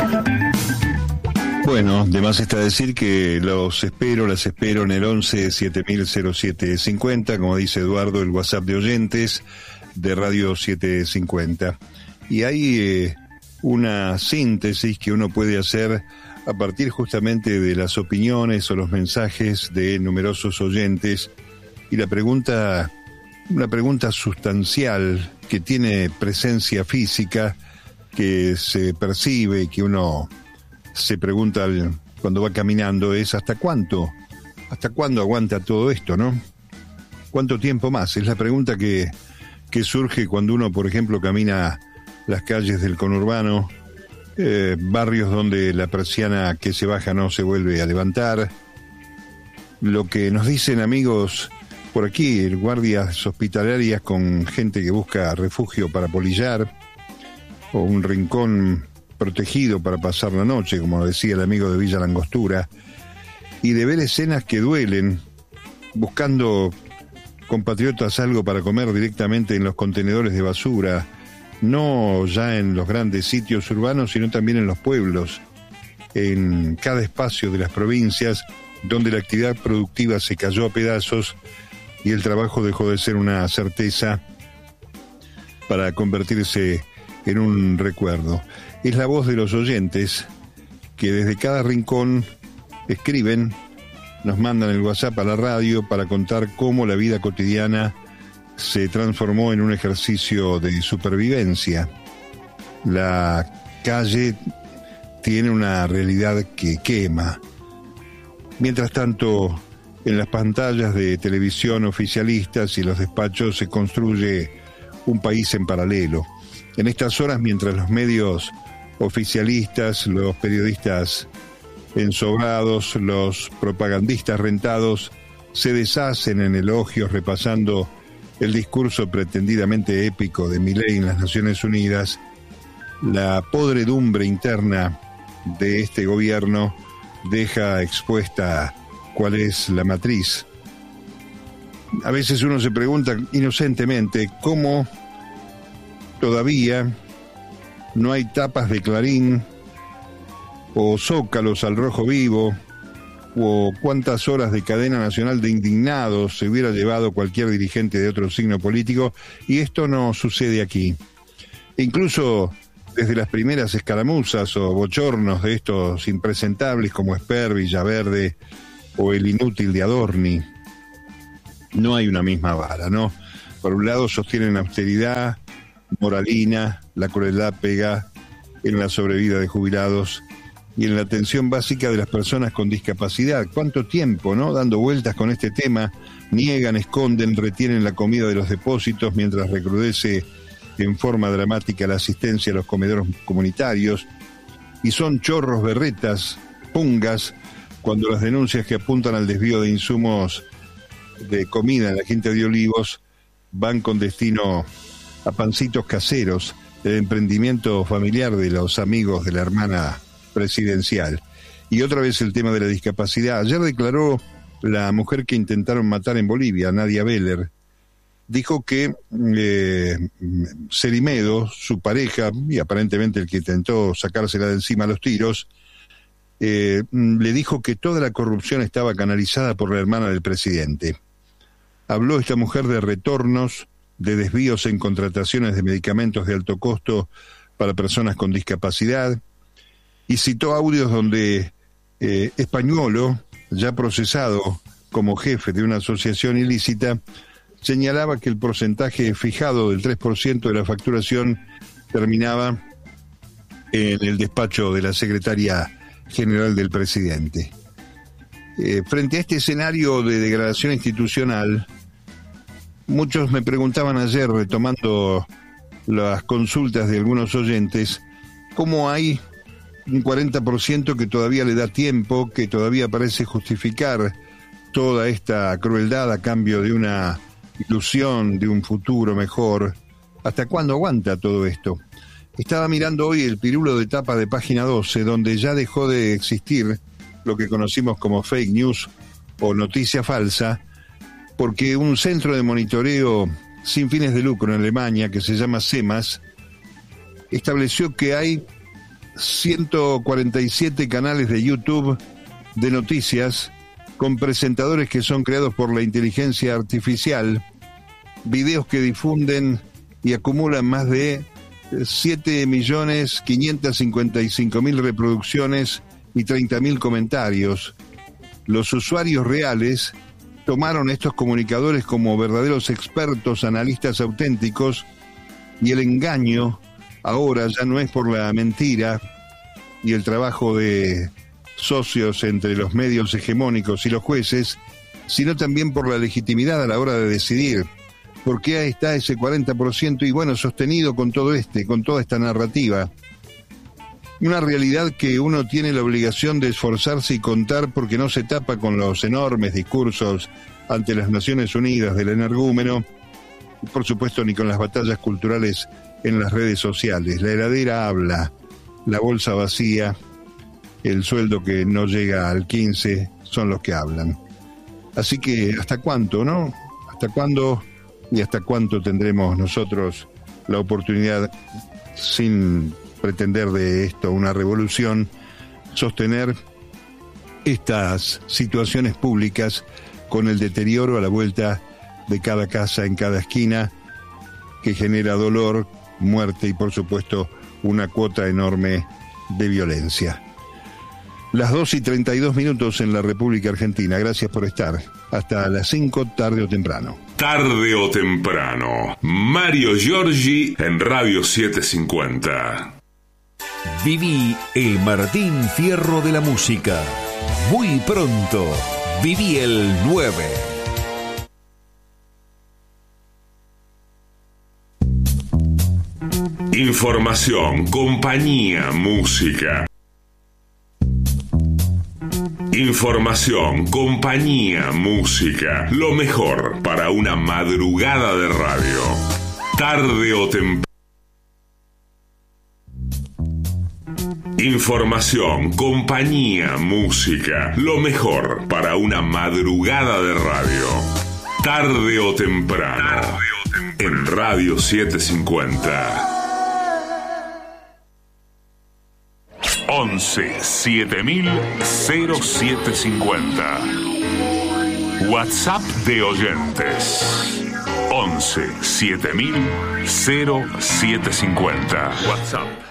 Bueno, de más está decir que las espero en el 11 700750, como dice Eduardo, el WhatsApp de oyentes de Radio 750. Y hay una síntesis que uno puede hacer a partir justamente de las opiniones o los mensajes de numerosos oyentes, y una pregunta sustancial que tiene presencia física, que se percibe, que uno se pregunta cuando va caminando, es ¿hasta cuándo aguanta todo esto, no? ¿Cuánto tiempo más? Es la pregunta que surge cuando uno, por ejemplo, camina las calles del conurbano, barrios donde la persiana que se baja no se vuelve a levantar. Lo que nos dicen amigos por aquí, guardias hospitalarias con gente que busca refugio para polillar, o un rincón protegido para pasar la noche, como decía el amigo de Villa Langostura, y de ver escenas que duelen, buscando compatriotas algo para comer directamente en los contenedores de basura, no ya en los grandes sitios urbanos, sino también en los pueblos, en cada espacio de las provincias, donde la actividad productiva se cayó a pedazos y el trabajo dejó de ser una certeza para convertirse en un recuerdo. Es la voz de los oyentes que desde cada rincón escriben, nos mandan el WhatsApp a la radio para contar cómo la vida cotidiana se transformó en un ejercicio de supervivencia. La calle tiene una realidad que quema. Mientras tanto, en las pantallas de televisión oficialistas y los despachos se construye un país en paralelo. En estas horas, mientras los medios oficialistas, los periodistas ensobrados, los propagandistas rentados se deshacen en elogios repasando el discurso pretendidamente épico de Milei en las Naciones Unidas, la podredumbre interna de este gobierno deja expuesta cuál es la matriz. A veces uno se pregunta inocentemente cómo todavía no hay tapas de Clarín o zócalos al rojo vivo, o cuántas horas de cadena nacional de indignados se hubiera llevado cualquier dirigente de otro signo político, y esto no sucede aquí. Incluso desde las primeras escaramuzas o bochornos de estos impresentables como Esper, Villaverde o el inútil de Adorni, no hay una misma vara, ¿no? Por un lado sostienen austeridad, moralina, la crueldad pega en la sobrevida de jubilados y en la atención básica de las personas con discapacidad. ¿Cuánto tiempo, no? Dando vueltas con este tema, niegan, esconden, retienen la comida de los depósitos mientras recrudece en forma dramática la asistencia a los comedores comunitarios, y son chorros, berretas, pungas, cuando las denuncias que apuntan al desvío de insumos de comida en la Quinta de Olivos van con destino a pancitos caseros, el emprendimiento familiar de los amigos de la hermana presidencial. Y otra vez el tema de la discapacidad. Ayer declaró la mujer que intentaron matar en Bolivia, Nadia Beller. Dijo que Cerimedo, su pareja, y aparentemente el que intentó sacársela de encima a los tiros, le dijo que toda la corrupción estaba canalizada por la hermana del presidente. Habló esta mujer de retornos, de desvíos en contrataciones de medicamentos de alto costo para personas con discapacidad, y citó audios donde Españolo, ya procesado como jefe de una asociación ilícita, señalaba que el porcentaje fijado del 3% de la facturación terminaba en el despacho de la secretaria general del presidente. Frente a este escenario de degradación institucional, muchos me preguntaban ayer, retomando las consultas de algunos oyentes, cómo hay un 40% que todavía le da tiempo, que todavía parece justificar toda esta crueldad a cambio de una ilusión de un futuro mejor. ¿Hasta cuándo aguanta todo esto? Estaba mirando hoy el pirulo de tapa de Página 12, donde ya dejó de existir lo que conocimos como fake news o noticia falsa, porque un centro de monitoreo sin fines de lucro en Alemania, que se llama CEMAS, estableció que hay 147 canales de YouTube de noticias con presentadores que son creados por la inteligencia artificial, videos que difunden y acumulan más de 7.555.000 reproducciones y 30.000 comentarios. Los usuarios reales tomaron estos comunicadores como verdaderos expertos, analistas auténticos, y el engaño ahora ya no es por la mentira y el trabajo de socios entre los medios hegemónicos y los jueces, sino también por la legitimidad a la hora de decidir. Porque ahí está ese 40% y bueno, sostenido con toda esta narrativa. Una realidad que uno tiene la obligación de esforzarse y contar porque no se tapa con los enormes discursos ante las Naciones Unidas del energúmeno, y por supuesto ni con las batallas culturales en las redes sociales. La heladera habla, la bolsa vacía, el sueldo que no llega al 15 son los que hablan. Así que, ¿hasta cuánto, no? ¿Hasta cuándo y hasta cuánto tendremos nosotros la oportunidad, sin pretender de esto una revolución, sostener estas situaciones públicas con el deterioro a la vuelta de cada casa, en cada esquina, que genera dolor, muerte y por supuesto una cuota enorme de violencia? Las 2:32 en la República Argentina. Gracias por estar. Hasta las 5, tarde o temprano. Tarde o temprano. Mario Giorgi en Radio 750. Viví el Martín Fierro de la música. Muy pronto, viví el 9. Información, compañía, música. Información, compañía, música. Lo mejor para una madrugada de radio. Tarde o temprano. Información, compañía, música. Lo mejor para una madrugada de radio. Tarde o temprano. En Radio 750. 11-7000-0750. WhatsApp de oyentes. 11-7000-0750. WhatsApp.